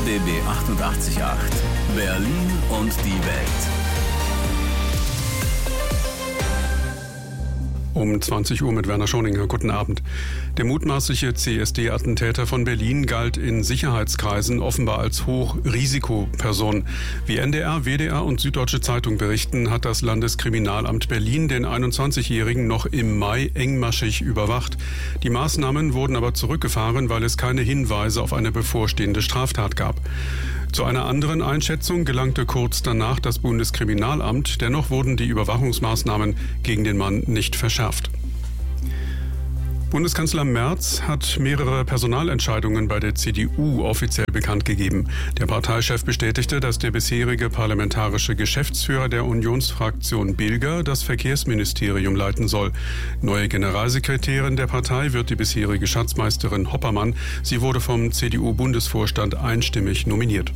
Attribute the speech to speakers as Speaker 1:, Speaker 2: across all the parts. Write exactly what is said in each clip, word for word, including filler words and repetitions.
Speaker 1: B B achtundachtzig Komma acht. Berlin und die Welt.
Speaker 2: Um zwanzig Uhr mit Werner Schoninger. Guten Abend. Der mutmaßliche C S D-Attentäter von Berlin galt in Sicherheitskreisen offenbar als Hochrisikoperson. Wie N D R, W D R und Süddeutsche Zeitung berichten, hat das Landeskriminalamt Berlin den einundzwanzigjährigen noch im Mai engmaschig überwacht. Die Maßnahmen wurden aber zurückgefahren, weil es keine Hinweise auf eine bevorstehende Straftat gab. Zu einer anderen Einschätzung gelangte kurz danach das Bundeskriminalamt. Dennoch wurden die Überwachungsmaßnahmen gegen den Mann nicht verschärft. Bundeskanzler Merz hat mehrere Personalentscheidungen bei der C D U offiziell bekannt gegeben. Der Parteichef bestätigte, dass der bisherige parlamentarische Geschäftsführer der Unionsfraktion Bilger das Verkehrsministerium leiten soll. Neue Generalsekretärin der Partei wird die bisherige Schatzmeisterin Hoppermann. Sie wurde vom C D U-Bundesvorstand einstimmig nominiert.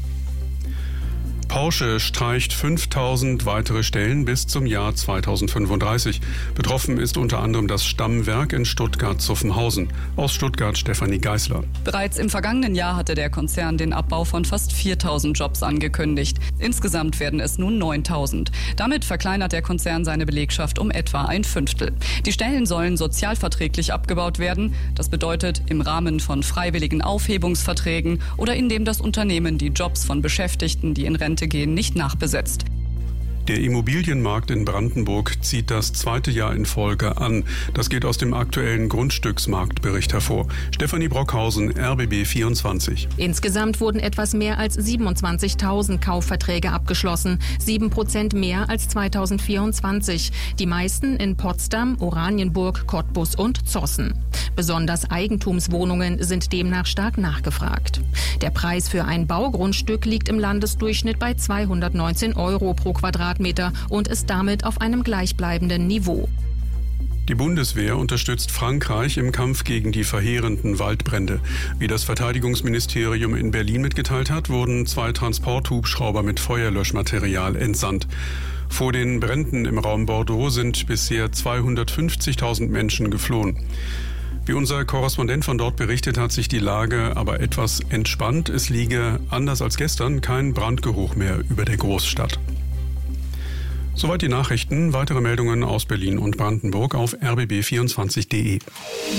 Speaker 2: Porsche streicht fünftausend weitere Stellen bis zum Jahr zweitausendfünfunddreißig. Betroffen ist unter anderem das Stammwerk in Stuttgart-Zuffenhausen. Aus Stuttgart Stefanie Geisler.
Speaker 3: Bereits im vergangenen Jahr hatte der Konzern den Abbau von fast viertausend Jobs angekündigt. Insgesamt werden es nun neuntausend. Damit verkleinert der Konzern seine Belegschaft um etwa ein Fünftel. Die Stellen sollen sozialverträglich abgebaut werden. Das bedeutet im Rahmen von freiwilligen Aufhebungsverträgen oder indem das Unternehmen die Jobs von Beschäftigten, die in Rente gehen, nicht nachbesetzt.
Speaker 2: Der Immobilienmarkt in Brandenburg zieht das zweite Jahr in Folge an. Das geht aus dem aktuellen Grundstücksmarktbericht hervor. Stefanie Brockhausen, R B B vierundzwanzig.
Speaker 4: Insgesamt wurden etwas mehr als siebenundzwanzigtausend Kaufverträge abgeschlossen. Sieben Prozent mehr als zweitausendvierundzwanzig. Die meisten in Potsdam, Oranienburg, Cottbus und Zossen. Besonders Eigentumswohnungen sind demnach stark nachgefragt. Der Preis für ein Baugrundstück liegt im Landesdurchschnitt bei zweihundertneunzehn Euro pro Quadratmeter und ist damit auf einem gleichbleibenden Niveau.
Speaker 2: Die Bundeswehr unterstützt Frankreich im Kampf gegen die verheerenden Waldbrände. Wie das Verteidigungsministerium in Berlin mitgeteilt hat, wurden zwei Transporthubschrauber mit Feuerlöschmaterial entsandt. Vor den Bränden im Raum Bordeaux sind bisher zweihundertfünfzigtausend Menschen geflohen. Wie unser Korrespondent von dort berichtet, hat sich die Lage aber etwas entspannt. Es liege, anders als gestern, kein Brandgeruch mehr über der Großstadt. Soweit die Nachrichten. Weitere Meldungen aus Berlin und Brandenburg auf r b b vierundzwanzig punkt d e.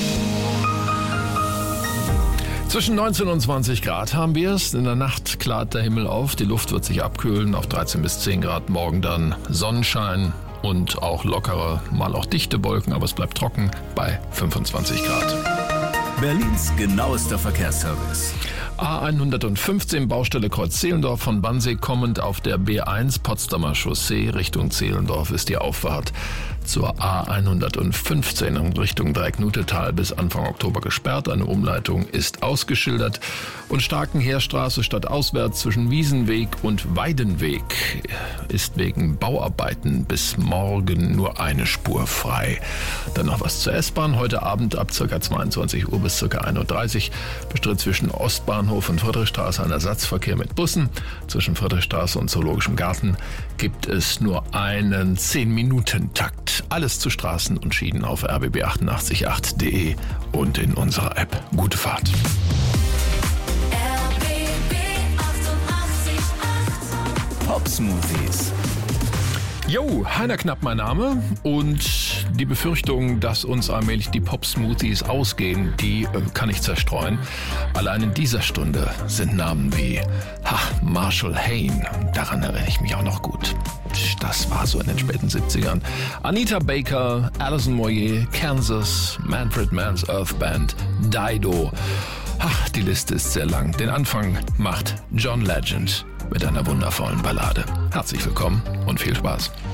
Speaker 5: Zwischen neunzehn und zwanzig Grad haben wir es. In der Nacht klart der Himmel auf. Die Luft wird sich abkühlen auf dreizehn bis zehn Grad. Morgen dann Sonnenschein und auch lockere, mal auch dichte Wolken, aber es bleibt trocken bei fünfundzwanzig Grad.
Speaker 1: Berlins genauester Verkehrsservice.
Speaker 5: A hundertfünfzehn Baustelle Kreuz Zehlendorf von Wannsee kommend auf der B eins Potsdamer Chaussee Richtung Zehlendorf ist die Auffahrt zur A hundertfünfzehn in Richtung Dreiecknutetal bis Anfang Oktober gesperrt. Eine Umleitung ist ausgeschildert. Und Starkenheerstraße stadtauswärts zwischen Wiesenweg und Weidenweg ist wegen Bauarbeiten bis morgen nur eine Spur frei. Dann noch was zur S-Bahn. Heute Abend ab ca. zweiundzwanzig Uhr bis ca. ein Uhr dreißig bestritt zwischen Ostbahnhof und Friedrichstraße ein Ersatzverkehr mit Bussen. Zwischen Friedrichstraße und Zoologischem Garten gibt es nur einen zehn Minuten Takt. Alles zu Straßen und Schienen auf r b b achtundachtzig Komma acht punkt d e und in unserer App. Gute Fahrt.
Speaker 1: R B B achtundachtzig Komma acht. Pop-Smoothies.
Speaker 5: Jo, Heiner Knapp mein Name und die Befürchtung, dass uns allmählich die Pop-Smoothies ausgehen, die äh, kann ich zerstreuen. Allein in dieser Stunde sind Namen wie ha, Marshall Hayne, daran erinnere ich mich auch noch gut. Das war so in den späten siebzigern. Anita Baker, Alison Moyet, Kansas, Manfred Mann's Earth Band, Dido. Ach, die Liste ist sehr lang. Den Anfang macht John Legend mit einer wundervollen Ballade. Herzlich willkommen und viel Spaß.